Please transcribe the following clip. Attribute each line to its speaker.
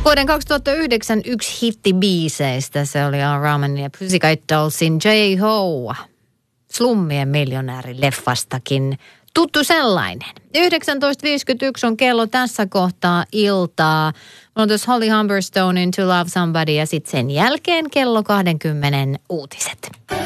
Speaker 1: Vuoden 2009 yksi hittibiiseistä, se oli Al Rahman ja Pussycat Dollsin J-Ho. Slummien miljonäärileffastakin tuttu sellainen. 19.51 on kello tässä kohtaa iltaa. On tuossa Holly Humberstonein To Love Somebody ja sitten sen jälkeen kello 20 uutiset.